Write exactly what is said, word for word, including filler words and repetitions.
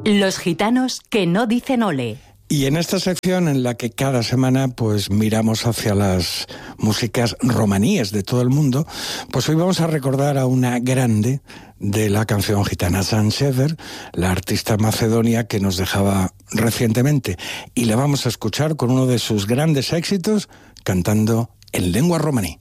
Los gitanos que no dicen ole. Y en esta sección en la que cada semana pues miramos hacia las músicas romaníes de todo el mundo, pues hoy vamos a recordar a una grande de la canción gitana, Zan Sever, la artista macedonia que nos dejaba recientemente. Y la vamos a escuchar con uno de sus grandes éxitos, cantando en lengua romaní.